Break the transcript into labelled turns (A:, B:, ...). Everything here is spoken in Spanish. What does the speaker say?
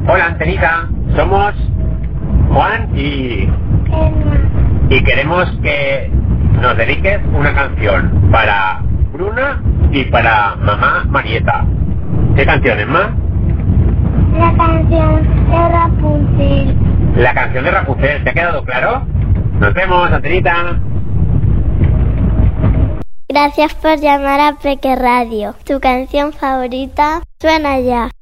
A: Hola, Antenita. Somos Juan y queremos que nos dediques una canción para Bruna y para mamá Marieta. ¿Qué canciones, ma?
B: La canción de Rapunzel.
A: La canción de Rapunzel. ¿Te ha quedado claro? Nos vemos, Antenita.
B: Gracias por llamar a Peque Radio. Tu canción favorita suena ya.